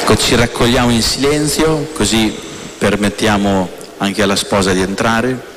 Ecco, ci raccogliamo in silenzio, così permettiamo anche alla sposa di entrare.